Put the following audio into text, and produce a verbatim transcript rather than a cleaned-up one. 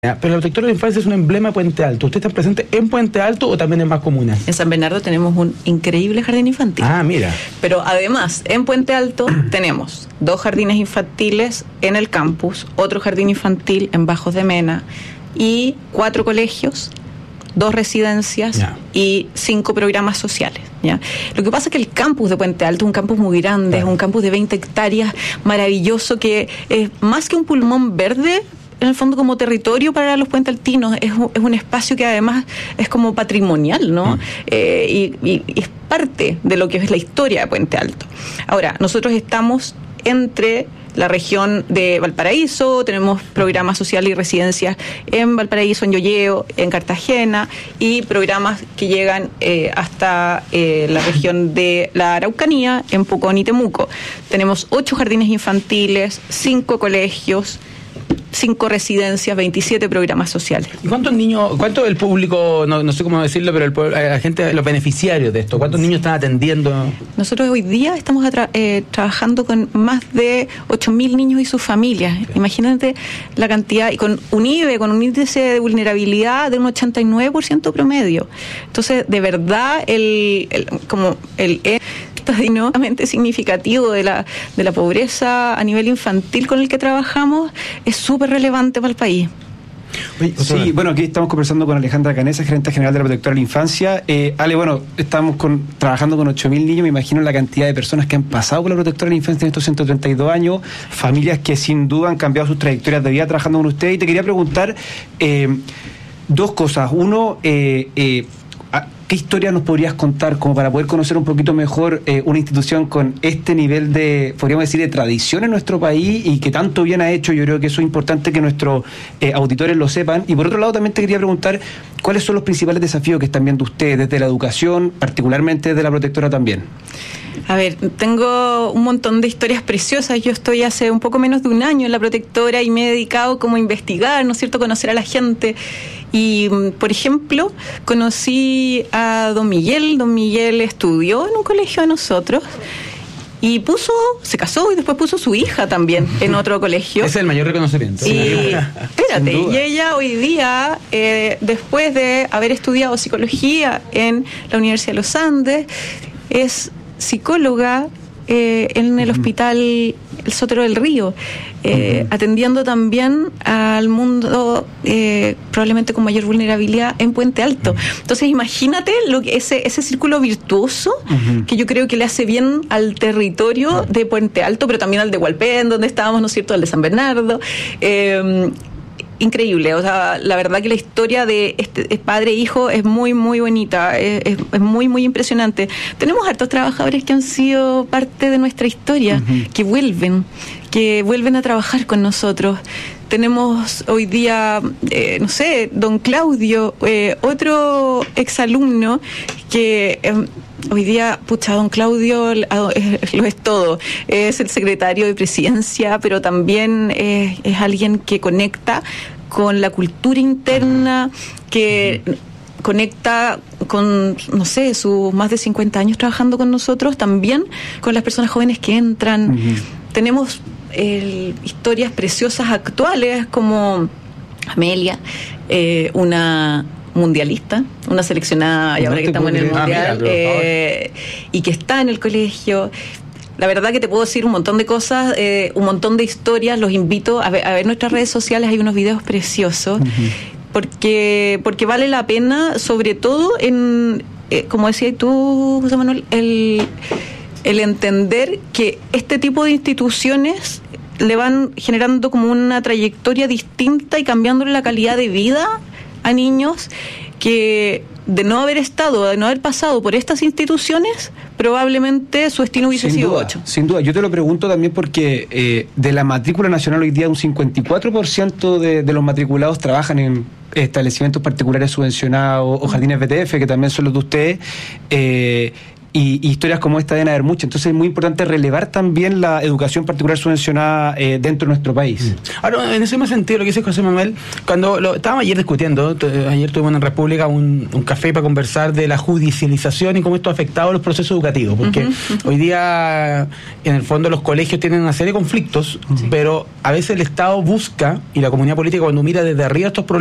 Pero la protectora de la infancia es un emblema de Puente Alto. ¿Usted está presente en Puente Alto o también en más comunas? En San Bernardo tenemos un increíble jardín infantil. Ah, mira. Pero además, en Puente Alto tenemos dos jardines infantiles en el campus, otro jardín infantil en Bajos de Mena y cuatro colegios, dos residencias Ya. y cinco programas sociales. ¿ya? Lo que pasa es que el campus de Puente Alto es un campus muy grande, Claro. es un campus de veinte hectáreas, maravilloso, que es más que un pulmón verde, en el fondo como territorio para los puentealtinos, es un, es un espacio que además es como patrimonial, ¿no? Mm. Eh, y, y, y es parte de lo que es la historia de Puente Alto. Ahora, nosotros estamos entre la región de Valparaíso, tenemos programas sociales y residencias en Valparaíso, en Llolleo, en Cartagena, y programas que llegan eh, hasta eh, la región de la Araucanía, en Pucón y Temuco. Tenemos ocho jardines infantiles, cinco colegios, cinco residencias, veintisiete programas sociales. ¿Y cuántos niños, cuánto el público, no, no sé cómo decirlo, pero el, pueblo- la gente, los beneficiarios de esto, cuántos niños están atendiendo? Nosotros hoy día estamos atra- eh, trabajando con más de ocho mil niños y sus familias. Claro. Imagínate la cantidad, y con un I B E, con un índice de vulnerabilidad de un ochenta y nueve por ciento promedio. Entonces, de verdad, el, el como el estadísticamente significativo de la, de la pobreza a nivel infantil con el que trabajamos es súper relevante para el país. Oye, sí, bueno, aquí estamos conversando con Alejandra Canesa, gerente general de la Protectora de la Infancia. Eh, Ale, bueno, estamos con, trabajando con ocho mil niños, me imagino la cantidad de personas que han pasado por la Protectora de la Infancia en estos ciento treinta y dos años, familias que sin duda han cambiado sus trayectorias de vida trabajando con usted. Y te quería preguntar eh, dos cosas. Uno, eh, eh, ¿qué historia nos podrías contar como para poder conocer un poquito mejor eh, una institución con este nivel de, podríamos decir, de tradición en nuestro país y que tanto bien ha hecho? Yo creo que eso es importante que nuestros eh, auditores lo sepan. Y por otro lado también te quería preguntar cuáles son los principales desafíos que están viendo ustedes desde la educación, particularmente desde la Protectora también. A ver, tengo un montón de historias preciosas. Yo estoy hace un poco menos de un año en la Protectora y me he dedicado como a investigar, ¿no es cierto?, conocer a la gente. Y, por ejemplo, conocí a don Miguel. Don Miguel estudió en un colegio de nosotros y puso, se casó y después puso su hija también en otro colegio. Ese es el mayor reconocimiento. Y Sí. espérate, y ella hoy día, eh, después de haber estudiado psicología en la Universidad de los Andes, es psicóloga eh, en el hospital El Sotero del Río, eh, uh-huh. atendiendo también al mundo eh, probablemente con mayor vulnerabilidad en Puente Alto. Entonces imagínate lo que ese ese círculo virtuoso uh-huh. que yo creo que le hace bien al territorio uh-huh. de Puente Alto, pero también al de Hualpén, donde estábamos, ¿no es cierto?, al de San Bernardo. Eh, Increíble, o sea, la verdad que la historia de este padre e hijo es muy, muy bonita, es, es, es muy, muy impresionante. Tenemos hartos trabajadores que han sido parte de nuestra historia, uh-huh. que vuelven, que vuelven a trabajar con nosotros. Tenemos hoy día, eh, no sé, don Claudio, eh, otro exalumno que... Eh, Hoy día, pucha, don Claudio lo es todo. Es el secretario de Presidencia, pero también es, es alguien que conecta con la cultura interna, que conecta con, no sé, sus más de cincuenta años trabajando con nosotros, también con las personas jóvenes que entran. Uh-huh. Tenemos eh, historias preciosas actuales como Amelia, eh, una... mundialista, una seleccionada, y ahora que estamos en el mundial, ah, mira, eh, y que está en el colegio. La verdad que te puedo decir un montón de cosas, eh, un montón de historias. Los invito a ver, a ver nuestras redes sociales, hay unos videos preciosos, uh-huh. porque porque vale la pena, sobre todo en, eh, como decías tú, José Manuel, el, el entender que este tipo de instituciones le van generando como una trayectoria distinta y cambiándole la calidad de vida a niños que, de no haber estado, de no haber pasado por estas instituciones, probablemente su destino hubiese sin sido duda, ocho. Sin duda, yo te lo pregunto también porque eh, de la matrícula nacional hoy día un cincuenta y cuatro por ciento de, de los matriculados trabajan en establecimientos particulares subvencionados o jardines B T F, que también son los de ustedes. Eh, y, y historias como esta deben haber muchas. Entonces es muy importante relevar también la educación particular subvencionada eh, dentro de nuestro país. Ahora, en ese mismo sentido, lo que dice José Manuel, cuando lo, estábamos ayer discutiendo, t- ayer tuvimos en República un, un café para conversar de la judicialización y cómo esto ha afectado a los procesos educativos, porque uh-huh, uh-huh. hoy día, en el fondo, los colegios tienen una serie de conflictos, sí. pero a veces el Estado busca, y la comunidad política cuando mira desde arriba estos problemas,